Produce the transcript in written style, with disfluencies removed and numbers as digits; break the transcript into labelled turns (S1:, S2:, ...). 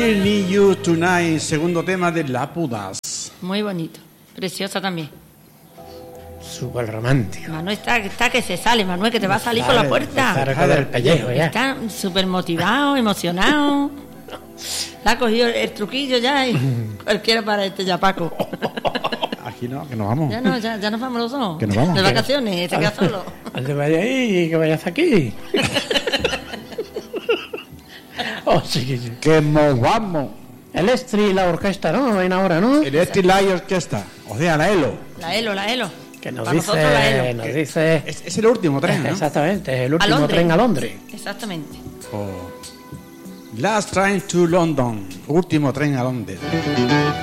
S1: Need You Tonight, segundo tema de La Pudas.
S2: Muy bonito, preciosa también.
S3: Súper romántico.
S2: Manuel está que se sale, Manuel, que te va a salir por la puerta.
S3: Está del pellejo ya.
S2: Está súper motivado, emocionado. Le ha cogido el truquillo ya y cualquiera para este ya, Paco.
S1: Aquí no, que nos vamos.
S2: Ya nos vamos los dos.
S1: Que nos vamos.
S2: De vacaciones, se queda solo.
S3: Antes vaya ahí y que vayas aquí. Oh, sí.
S1: Que nos vamos.
S3: El Estri y la orquesta, ¿no? Ven ahora, ¿no?
S1: El Estri Live Orquesta, o sea, la ELO.
S2: La ELO.
S3: Que nos
S2: Para nosotros la ELO.
S3: dice...
S1: Es el último tren, ¿no?
S3: Exactamente, es el último tren a Londres.
S2: Exactamente.
S1: Last Train to London, último tren a Londres.